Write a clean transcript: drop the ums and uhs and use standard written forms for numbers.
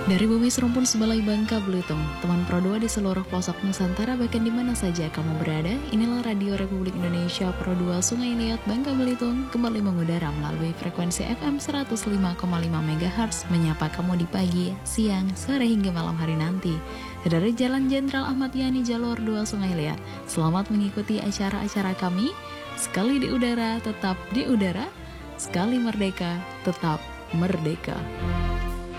Dari Bumi Serumpun Sebalai Bangka Belitung, teman Pro 2 di seluruh pelosok Nusantara bahkan di mana saja kamu berada, inilah Radio Republik Indonesia Pro 2 Sungai Liat Bangka Belitung kembali mengudara melalui frekuensi FM 105,5 MHz menyapa kamu di pagi, siang, sore hingga malam hari nanti. Dari Jalan Jenderal Ahmad Yani Jalur 2 Sungai Liat, selamat mengikuti acara-acara kami. Sekali di udara, tetap di udara. Sekali merdeka, tetap merdeka.